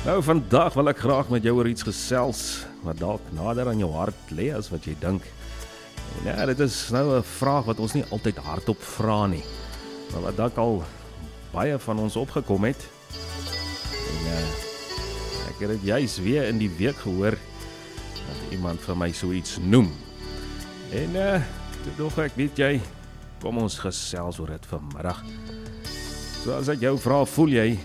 Nou, vandag wil ek graag met jou oor iets gesels wat dalk nader aan jou hart lê as wat jy dink. En ja, dit is nou 'n vraag wat ons nie altyd hardop vra nie, maar wat dalk al baie van ons opgekom het. En ek het dit juis weer in die week gehoor dat iemand vir my so iets noem. En toe dog ek, weet jy, kom ons gesels oor dit vanmiddag. So as ek jou vra, voel jy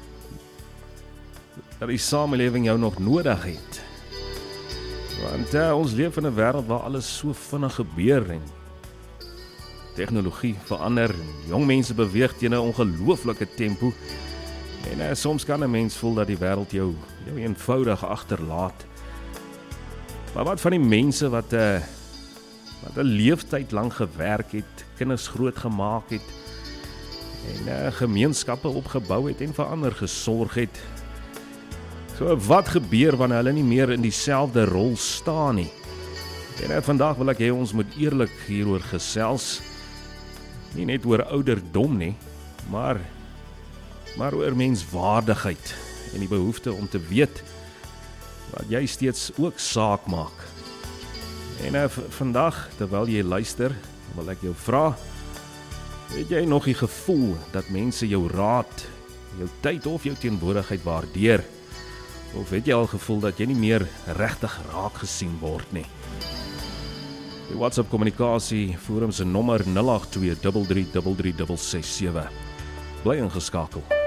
dat die samelewing jou nog nodig het? Want ons leef in 'n wêreld waar alles so vinnig gebeur en tegnologie verander en jong mense beweeg teen 'n ongelooflike tempo. En soms kan 'n mens voel dat die wêreld jou eenvoudig agterlaat. Maar wat van die mense wat 'n leeftyd lank gewerk het, kinders grootgemaak het en gemeenskappe opgebou het en vir ander gesorg het? So, wat gebeur wanneer hulle nie meer in dieselfde rol staan nie? En vandag wil ek hê ons moet eerlik hieroor gesels. Nie net oor ouderdom nie, maar oor menswaardigheid en die behoefte om te weet wat jy steeds ook saak maak. En vandag, terwyl jy luister, wil ek jou vra, het jy nog die gevoel dat mense jou raad, jou tyd of jou teenwoordigheid waardeer? Of het jy al gevoel dat jy nie meer regtig raak gesien word nie? Die WhatsApp kommunikasie forum se nommer 082 3333 667. Bly ingeskakel.